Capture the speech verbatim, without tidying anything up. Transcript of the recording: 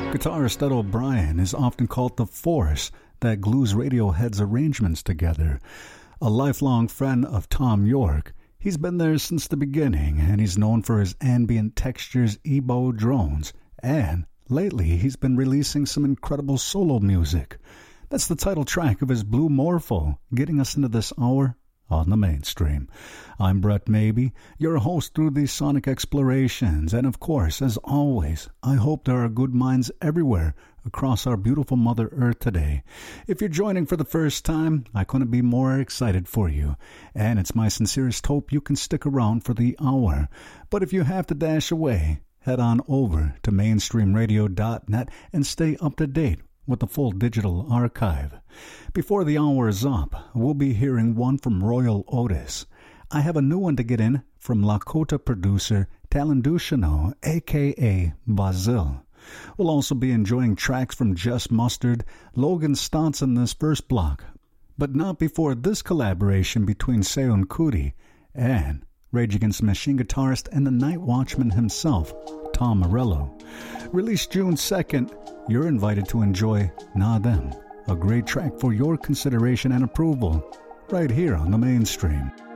Guitarist Ed O'Brien is often called the force that glues Radiohead's arrangements together. A lifelong friend of Thom Yorke, he's been there since the beginning, and he's known for his ambient textures, E B O drones, and lately he's been releasing some incredible solo music. That's the title track of his Blue Morpho, getting us into this hour on the mainstream. I'm Brett Maybe, your host through these sonic explorations, and of course, as always, I hope there are good minds everywhere across our beautiful Mother Earth today. If you're joining for the first time, I couldn't be more excited for you, and it's my sincerest hope you can stick around for the hour. But if you have to dash away, head on over to mainstream radio dot net and stay up to date with the full digital archive. Before the hour is up, we'll be hearing one from Royal Otis. I have a new one to get in from Lakota producer Talendushino, a k a. Bazil. We'll also be enjoying tracks from Just Mustard, Logan Stantz in this first block, but not before this collaboration between Seun Kuti and Rage Against the Machine guitarist and the Night Watchman himself, Tom Morello. Released June second, you're invited to enjoy Na Them, a great track for your consideration and approval, right here on the mainstream.